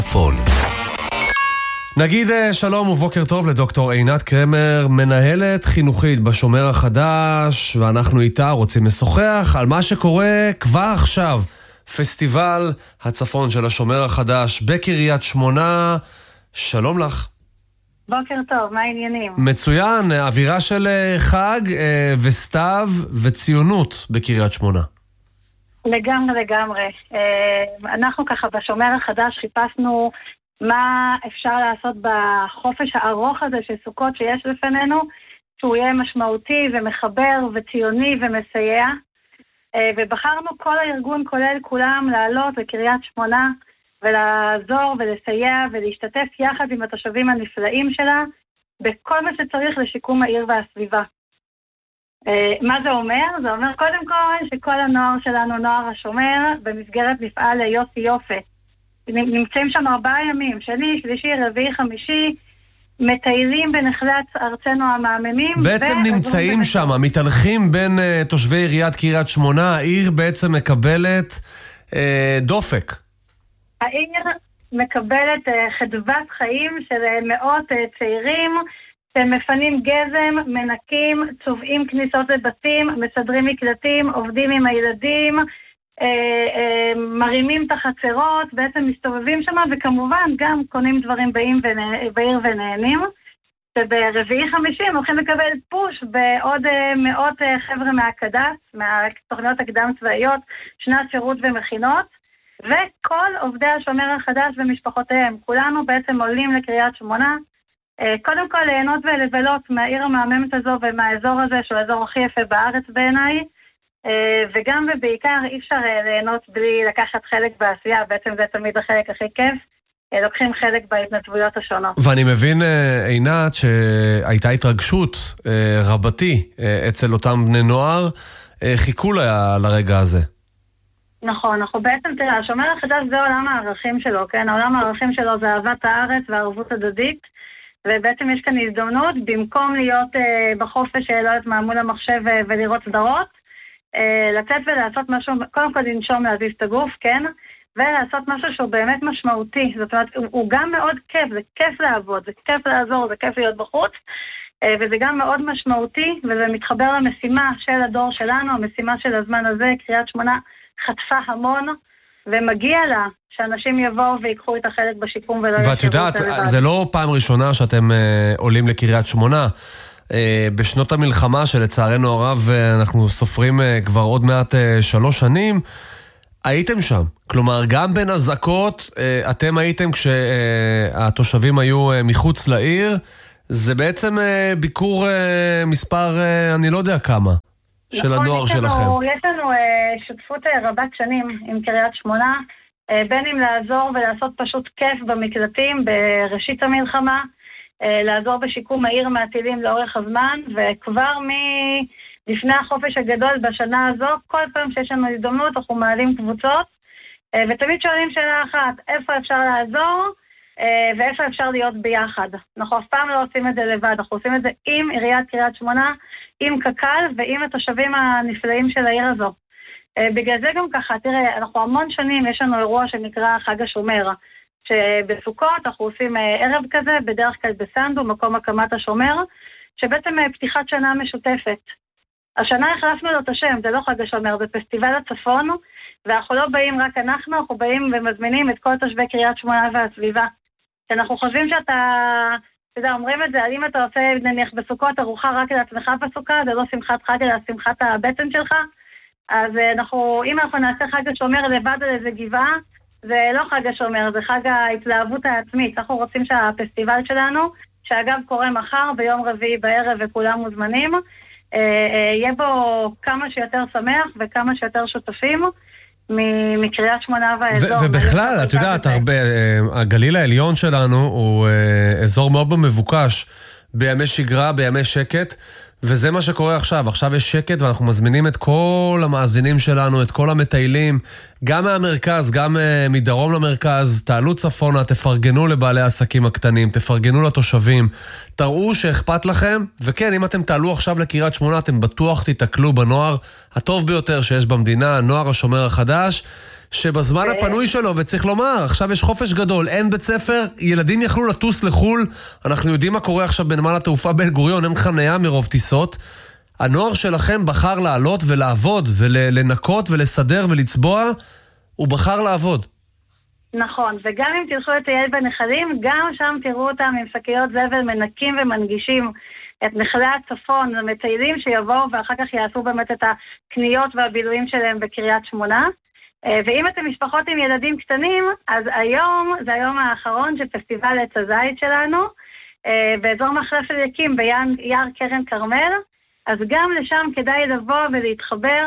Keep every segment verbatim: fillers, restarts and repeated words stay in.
פון. נגיד שלום ובוקר טוב לדוקטור עינת קרמר, מנהלת חינוכית בשומר החדש, ואנחנו איתה רוצים לשוחח על מה שקורה כבר עכשיו. פסטיבל הצפון של השומר החדש בקריית שמונה. שלום לך. בוקר טוב, מה העניינים? מצוין, אווירה של חג וסתיו וציונות בקריית שמונה. לגמרי, לגמרי. אנחנו ככה בשומר החדש חיפשנו מה אפשר לעשות בחופש הארוך הזה של סוכות שיש לפנינו, שהוא יהיה משמעותי ומחבר וציוני ומסייע. ובחרנו כל הארגון, כולל כולם, לעלות לקריית שמונה ולעזור ולסייע ולהשתתף יחד עם התושבים הנפלאים שלה בכל מה שצריך לשיקום העיר והסביבה. מה זה אומר? זה אומר קודם כל שכל הנוער שלנו, נוער השומר, במסגרת מפעל יופי יופי, נמצאים שם ארבעה ימים, שני, שלישי, רביעי, חמישי, מטיילים בנחלי ארצנו המעממים. בעצם נמצאים שם, מתהלכים בין uh, תושבי עיריית קריית שמונה, העיר בעצם מקבלת uh, דופק. העיר מקבלת uh, חדוות חיים של uh, מאות uh, צעירים, שמפנים גזם, מנקים, צובעים כניסות לבתים, מסדרים מקלטים, עובדים עם הילדים, מרימים את החצרות, בעצם מסתובבים שם, וכמובן גם קונים דברים בעיר ונהנים. וברביעי חמישי הם הולכים לקבל פוש בעוד מאות חבר'ה מהקד"צ, מהתוכניות הקדם צבאיות, שנת שירות ומכינות, וכל עובדי השומר החדש ומשפחותיהם, כולנו בעצם עולים לקריית שמונה, קודם כל ליהנות ולבלות מהעיר המהממת הזו ומהאזור הזה, שהוא האזור הכי יפה בארץ בעיניי, וגם ובעיקר אי אפשר ליהנות בלי לקחת חלק בעשייה, בעצם זה תמיד החלק הכי כיף, לוקחים חלק בהתנדבויות השונות. ואני מבין, עינת, שהייתה התרגשות רבתי אצל אותם בני נוער, חיכו לרגע הזה. נכון, אנחנו בעצם, תראה, השומר החדש זה עולם הערכים שלו, כן? העולם הערכים שלו זה אהבת הארץ והערבות הדדית, ובעצם יש כאן הזדמנות, במקום להיות בחופש, לא יודעת מה, מול המחשב ולראות סדרות, לצאת ולעשות משהו, קודם כל לנשום להזיז את הגוף, כן? ולעשות משהו שהוא באמת משמעותי. זאת אומרת, הוא גם מאוד כיף, זה כיף לעבוד, זה כיף לעזור, זה כיף להיות בחוץ, וזה גם מאוד משמעותי, וזה מתחבר למשימה של הדור שלנו, המשימה של הזמן הזה, קריית שמונה חטפה המון, ומגיע לה שאנשים יבואו ויקחו את החלק בשיקום ולא ישאירו ואת יודעת, זה לא פעם ראשונה שאתם עולים לקריית שמונה, בשנות המלחמה שלצערנו הרב אנחנו סופרים כבר עוד מעט שלוש שנים, הייתם שם. כלומר, גם בין הזעקות, אתם הייתם כשהתושבים היו מחוץ לעיר, זה בעצם ביקור מספר, אני לא יודע כמה, של הנוער שלכם. יש לנו שותפות רבת שנים עם קריית שמונה, בין אם לעזור ולעשות פשוט כיף במקלטים בראשית המלחמה, לעזור בשיקום העיר מהטילים לאורך הזמן, וכבר מלפני החופש הגדול בשנה הזו, כל פעם שיש לנו הזדמנות, אנחנו מעלים קבוצות, ותמיד שואלים שאלה אחת, איפה אפשר לעזור, ואיפה אפשר להיות ביחד. אנחנו אף פעם לא עושים את זה לבד, אנחנו עושים את זה עם עיריית קריית שמונה, עם קק"ל ועם התושבים הנפלאים של העיר הזו. בגלל זה גם ככה, תראה, אנחנו המון שנים, יש לנו אירוע שנקרא חג השומר, שבסוכות אנחנו עושים ערב כזה, בדרך כלל בסנדו, מקום הקמת השומר, שבעצם פתיחת שנה משותפת. השנה החלפנו לו את השם, זה לא חג השומר, זה פסטיבל הצפון, ואנחנו לא באים רק אנחנו, אנחנו באים ומזמינים את כל תושבי קריית שמונה והסביבה. אנחנו חושבים שאתה, אתה יודע, אומרים את זה, אם אתה עושה נניח בסוכות ארוחה רק לעצמך בסוכה, זה לא שמחת חג, אלא שמחת הבטן שלך, אז אנחנו, אם אנחנו נעשה חג השומר לבד על איזה גבעה, זה לא חג השומר, זה חג ההתלהבות העצמית. אנחנו רוצים שהפסטיבל שלנו, שאגב קורה מחר ביום רביעי בערב וכולם מוזמנים, יהיה בו כמה שיותר שמח וכמה שיותר שותפים מקריית שמונה והאזור. ובכלל, את יודעת, הגליל העליון שלנו הוא אזור מאוד מבוקש בימי שגרה, בימי שקט, וזה מה שקורה עכשיו. עכשיו יש שקט ואנחנו מזמינים את כל המאזינים שלנו, את כל המטיילים, גם מהמרכז, גם מדרום למרכז, תעלו צפונה, תפרגנו לבעלי העסקים הקטנים, תפרגנו לתושבים, תראו שאכפת לכם, וכן, אם אתם תעלו עכשיו לקריית שמונה, אתם בטוח תתקלו בנוער הטוב ביותר שיש במדינה, נוער השומר החדש, שבזמן הפנוי שלו, וצריך לומר, עכשיו יש חופש גדול, אין בית ספר, ילדים יכלו לטוס לחול, אנחנו יודעים מה קורה עכשיו בנמל התעופה בן גוריון, אין חניה מרוב טיסות, הנוער שלכם בחר לעלות ולעבוד, ולנקות ולסדר ולצבוע, הוא בחר לעבוד. נכון, וגם אם תלכו לטייל בנחלים, גם שם תראו אותם עם שקיות זבל מנקים ומנגישים את נחלי הצפון, המטיילים שיבואו ואחר כך יעשו באמת את הקניות והבילויים שלהם בקריית שמונה. ואם אתם משפחות עם ילדים קטנים, אז היום, זה היום האחרון של פסטיבל עץ הזית שלנו, באזור מחלף אליקים ביער קרן כרמל, אז גם לשם כדאי לבוא ולהתחבר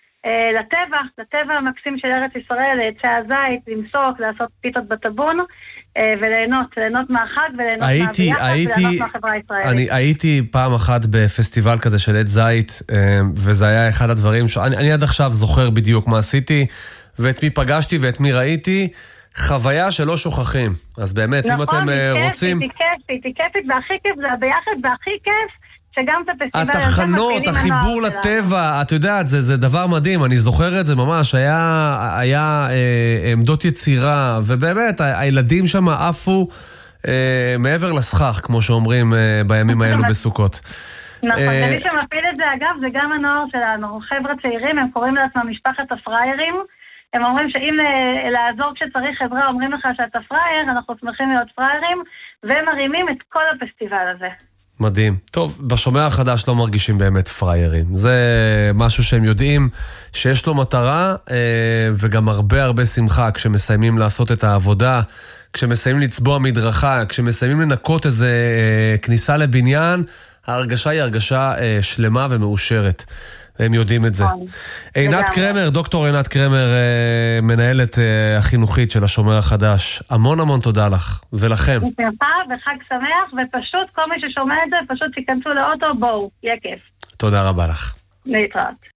לטבע, לטבע המקסים של ארץ ישראל, לעצי הזית, למסוק, לעשות פיתות בטבון, וליהנות, ליהנות מהחג וליהנות מהביחד וליהנות מהחברה הישראלית. אני הייתי פעם אחת בפסטיבל כזה של עץ זית, וזה היה אחד הדברים, שאני, אני עד עכשיו זוכר בדיוק מה עשיתי, ואת מי פגשתי ואת מי ראיתי, חוויה שלא שוכחים. אז באמת, אם אתם רוצים... נכון, היא כיפית, היא כיפית, והכי כיף זה ביחד, והכי כיף, שגם את הפסטיבל... התחנות, החיבור לטבע, את יודעת, זה, זה דבר מדהים, אני זוכר את זה ממש, היה, היה אה, עמדות יצירה, ובאמת, ה- הילדים שם עפו אה, מעבר לסכך, כמו שאומרים אה, בימים האלו בסוכות. נכון, ומי שמפעיל את זה, אגב, זה גם הנוער שלנו, חבר'ה צעירים, הם קוראים לעצמם משפחת הפריירים, הם אומרים שאם לעזור כשצריך חברה, אומרים לך שאתה פרייר, אנחנו שמחים להיות פריירים, והם מרימים את כל הפסטיבל הזה. מדהים. טוב, בשומע החדש לא מרגישים באמת פריירים. זה משהו שהם יודעים שיש לו מטרה, וגם הרבה הרבה שמחה כשמסיימים לעשות את העבודה, כשמסיימים לצבוע מדרכה, כשמסיימים לנקות איזה כניסה לבניין, ההרגשה היא הרגשה שלמה ומאושרת. הם יודעים את זה. עינת קרמר, דוקטור עינת קרמר, מנהלת החינוכית של השומר החדש. המון המון תודה לך, ולכם. בשמחה וחג שמח, ופשוט כל מי ששומע את זה, פשוט תיכנסו לאוטו, בואו, יהיה כיף. תודה רבה לך. להתראות.